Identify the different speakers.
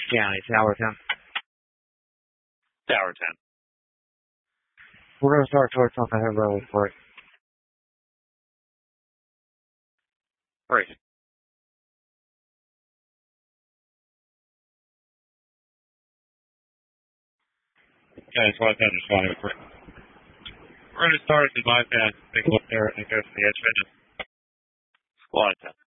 Speaker 1: County, Tower 10.
Speaker 2: Tower 10.
Speaker 1: We're going to start towards something here really quick.
Speaker 2: Right.
Speaker 3: Okay, so I just wanted to quick. We're going to start at the bypass, take a look there, and go to the edge fitness.
Speaker 2: Squad 10.